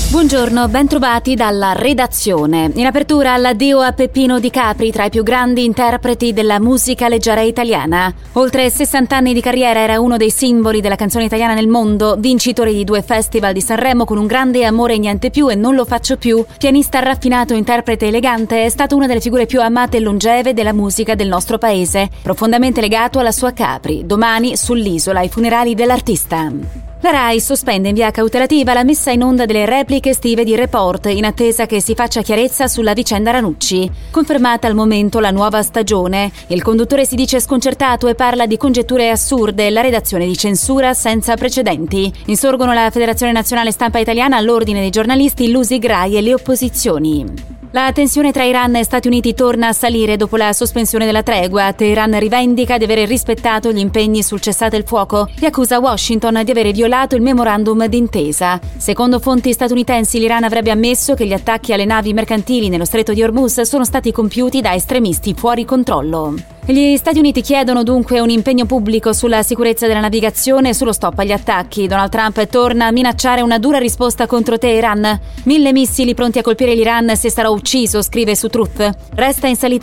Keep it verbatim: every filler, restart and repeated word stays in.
Buongiorno, ben trovati dalla redazione. In apertura l'addio a Peppino Di Capri, tra i più grandi interpreti della musica leggera italiana. Oltre sessanta anni di carriera, era uno dei simboli della canzone italiana nel mondo, vincitore di due festival di Sanremo con Un grande amore e niente più e Non lo faccio più. Pianista raffinato, interprete elegante, è stato una delle figure più amate e longeve della musica del nostro paese, profondamente legato alla sua Capri. Domani sull'Isola, i funerali dell'artista. La Rai sospende in via cautelativa la messa in onda delle repliche estive di Report in attesa che si faccia chiarezza sulla vicenda Ranucci. Confermata al momento la nuova stagione. Il conduttore si dice sconcertato e parla di congetture assurde e la redazione di censura senza precedenti. Insorgono la Federazione Nazionale Stampa Italiana, l'Ordine dei giornalisti, l'U S I G R A I e le opposizioni. La tensione tra Iran e Stati Uniti torna a salire dopo la sospensione della tregua. Teheran rivendica di aver rispettato gli impegni sul cessate il fuoco e accusa Washington di aver violato il memorandum d'intesa. Secondo fonti statunitensi, l'Iran avrebbe ammesso che gli attacchi alle navi mercantili nello stretto di Hormuz sono stati compiuti da estremisti fuori controllo. Gli Stati Uniti chiedono dunque un impegno pubblico sulla sicurezza della navigazione e sullo stop agli attacchi. Donald Trump torna a minacciare una dura risposta contro Teheran. Mille missili pronti a colpire l'Iran se sarà ucciso, scrive su Truth. Resta in salita